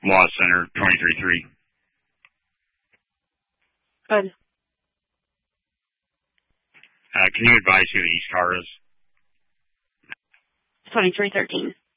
Law Center, 23-3. Good. Can you advise who the East car is? 2313.